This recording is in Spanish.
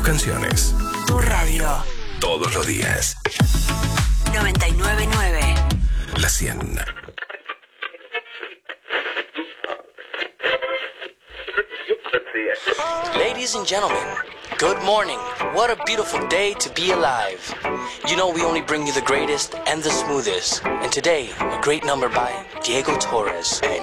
canciones. Tu radio. Todos los días. 99.9. La 100. Ladies and gentlemen, good morning. What a beautiful day to be alive. You know we only bring you the greatest and the smoothest. And today, a great number by Diego Torres. And